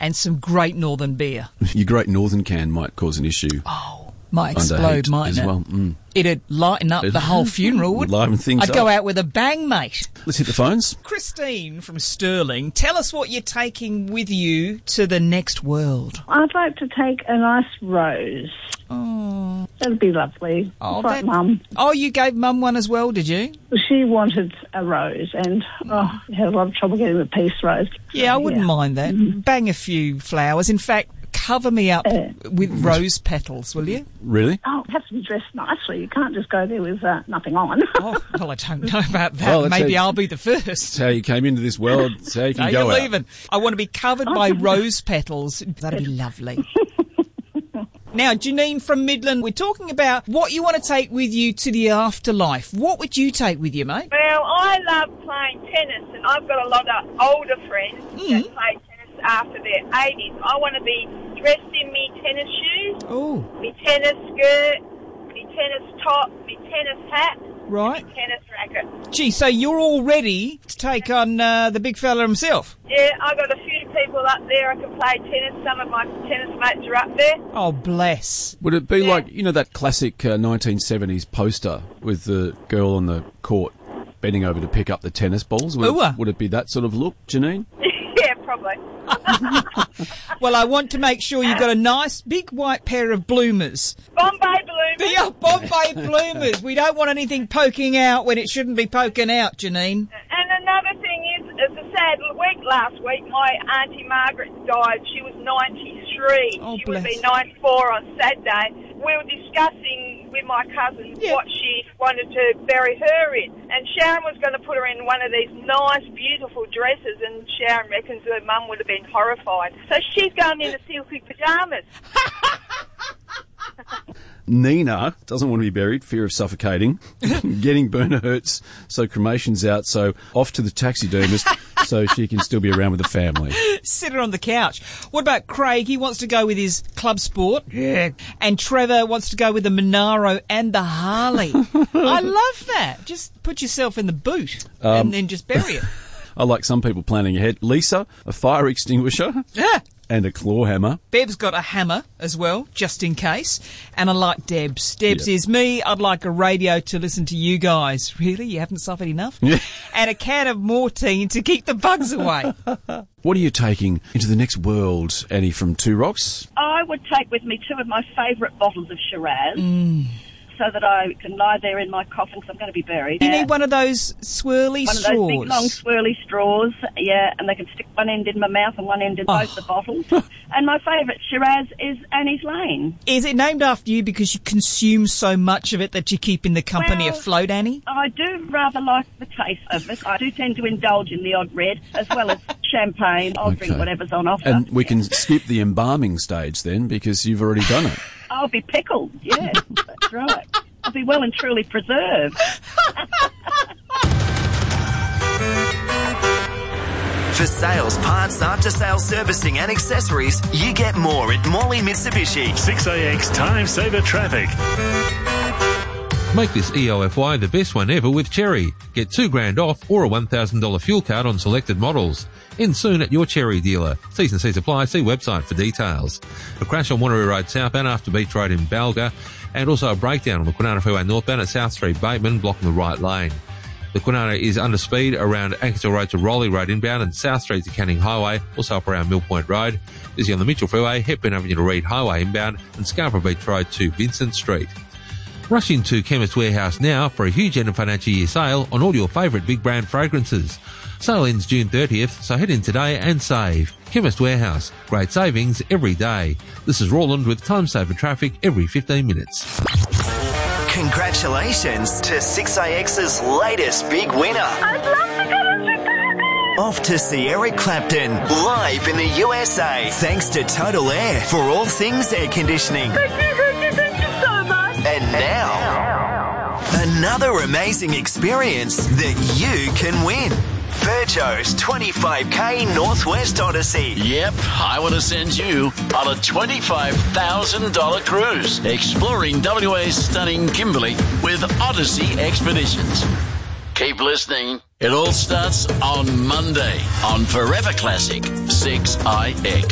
and some Great Northern beer. Your Great Northern can might cause an issue. Oh, might explode, mightn't it? Well. It'd lighten up the whole funeral, wouldn't it? Liven things up. I'd go out with a bang, mate. Let's hit the phones. Christine from Stirling, tell us what you're taking with you to the next world. I'd like to take a nice rose. Oh, That'd be lovely. It's like Mum. Oh, you gave Mum one as well, did you? She wanted a rose and had a lot of trouble getting the peace rose. Yeah, I wouldn't mind that. Bang a few flowers. In fact, cover me up with rose petals, will you? Really? Oh, it has to be dressed nicely. You can't just go there with nothing on. Oh, well, I don't know about that. Well, Maybe I'll be the first. That's how you came into this world. That's how you can No, go you're out. leaving. I want to be covered by rose petals. That'd be lovely. Now, Janine from Midland, we're talking about what you want to take with you to the afterlife. What would you take with you, mate? Well, I love playing tennis, and I've got a lot of older friends that play tennis after their 80s. I want to be dressed in me tennis shoes, me tennis skirt, me tennis top, me tennis hat, right? Me tennis racket. Gee, so you're all ready to take on the big fella himself? Yeah, I've got a few people up there I can play tennis. Some of my tennis mates are up there. Oh, bless. Would it be like, you know, that classic 1970s poster with the girl on the court bending over to pick up the tennis balls? Would it be that sort of look, Janine? Yeah, probably. Well, I want to make sure you've got a nice big white pair of bloomers. Bombay bloomers. Yeah, Bombay bloomers. We don't want anything poking out when it shouldn't be poking out, Janine. And another thing is, it's a sad week last week. My Auntie Margaret died. She was 93. Oh, she bless. would be 94 on Saturday. We were discussing with my cousin what she wanted to bury her in. And Sharon was going to put her in one of these nice, beautiful dresses, and Sharon reckons her mum would have been horrified. So she's going in the silky pyjamas. Nina doesn't want to be buried, fear of suffocating. Getting burner hurts, so cremation's out, so off to the taxidermist so she can still be around with the family. Sit her on the couch. What about Craig? He wants to go with his club sport. Yeah. And Trevor wants to go with the Monaro and the Harley. I love that. Just put yourself in the boot and then just bury it. I like some people planning ahead. Lisa, a fire extinguisher. Yeah. And a claw hammer. Bev's got a hammer as well, just in case. And I like Deb's. Deb's is me. I'd like a radio to listen to you guys. Really? You haven't suffered enough? Yeah. And a can of Mortein to keep the bugs away. What are you taking into the next world, Annie from Two Rocks? I would take with me two of my favourite bottles of Shiraz. So that I can lie there in my coffin because I'm going to be buried. You need one of those swirly straws. One of those big, long, swirly straws, and they can stick one end in my mouth and one end in both the bottles. And my favourite Shiraz is Annie's Lane. Is it named after you because you consume so much of it that you keep in the company afloat, Annie? I do rather like the taste of it. I do tend to indulge in the odd red, as well as champagne. I'll drink whatever's on offer. And we can skip the embalming stage then, because you've already done it. I'll be pickled, yes, that's right. I'll be well and truly preserved. For sales, parts, after-sales servicing and accessories, you get more at Morley Mitsubishi. 6AX Time Saver Traffic. Make this EOFY the best one ever with Cherry. Get $2,000 off or a $1,000 fuel card on selected models. In soon at your Cherry dealer. T's and C's apply. See website for details. A crash on Wanneroo Road southbound after Beach Road in Balga, and also a breakdown on the Kwinana Freeway northbound at South Street Bateman, blocking the right lane. The Kwinana is under speed around Ankersville Road to Rowley Road inbound and South Street to Canning Highway, also up around Mill Point Road. Busy on the Mitchell Freeway, Hepburn Avenue to Reed Highway inbound and Scarborough Beach Road to Vincent Street. Rush into Chemist Warehouse now for a huge end of financial year sale on all your favourite big brand fragrances. Sale ends June 30th, so head in today and save. Chemist Warehouse. Great savings every day. This is Roland with Time Saver Traffic every 15 minutes. Congratulations to 6AX's latest big winner. I'd love to go to Chicago. Off to see Eric Clapton live in the USA. Thanks to Total Air for all things air conditioning. Thank you so much. And now, another amazing experience that you can win. Virgo's 25k Northwest Odyssey. Yep, I want to send you on a $25,000 cruise exploring WA's stunning Kimberley with Odyssey Expeditions. Keep listening. It all starts on Monday on Forever Classic 6IX.